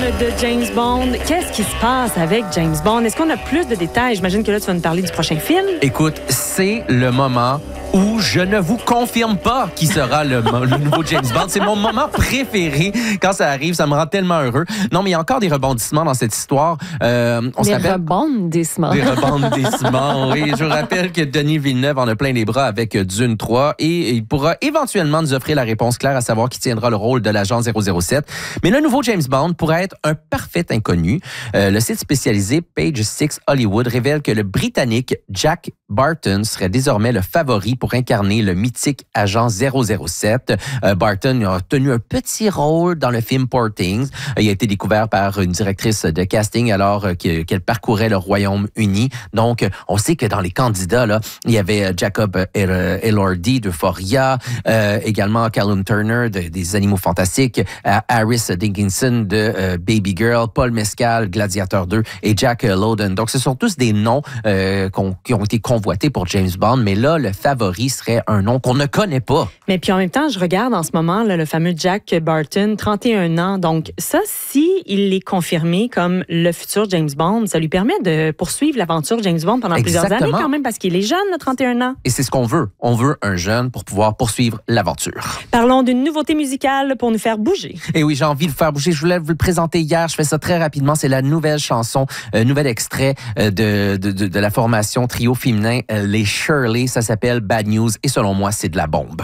de James Bond. Qu'est-ce qui se passe avec James Bond? Est-ce qu'on a plus de détails? J'imagine que là, tu vas nous parler du prochain film. Écoute, c'est le moment où je ne vous confirme pas qui sera le nouveau James Bond. C'est mon moment préféré quand ça arrive. Ça me rend tellement heureux. Non, mais il y a encore des rebondissements dans cette histoire. Des rebondissements. Des rebondissements, oui. Je vous rappelle que Denis Villeneuve en a plein les bras avec Dune 3 et il pourra éventuellement nous offrir la réponse claire à savoir qui tiendra le rôle de l'agent 007. Mais le nouveau James Bond pourrait être un parfait inconnu. Le site spécialisé Page Six Hollywood révèle que le Britannique Jack Barton serait désormais le favori pour incarner le mythique agent 007. Barton a tenu un petit rôle dans le film Poor Things. Il a été découvert par une directrice de casting alors qu'elle parcourait le Royaume-Uni. Donc, on sait que dans les candidats, là, il y avait Jacob Elordi d'Euphoria, également Callum Turner des Animaux Fantastiques, Harris Dickinson de Baby Girl, Paul Mescal, Gladiator 2 et Jack Lowden. Donc, ce sont tous des noms qui ont été convoités pour James Bond, mais là, le favori serait un nom qu'on ne connaît pas. Mais puis en même temps, je regarde en ce moment là, le fameux Jack Barton, 31 ans. Donc ça, si il est confirmé comme le futur James Bond, ça lui permet de poursuivre l'aventure James Bond pendant plusieurs années quand même, parce qu'il est jeune, le 31 ans. Et c'est ce qu'on veut. On veut un jeune pour pouvoir poursuivre l'aventure. Parlons d'une nouveauté musicale pour nous faire bouger. Et oui, j'ai envie de vous faire bouger. Je voulais vous le présenter hier. Je fais ça très rapidement. C'est la nouvelle chanson, nouvel extrait de la formation trio féminin Les Shirley. Ça s'appelle Bad News et selon moi, c'est de la bombe.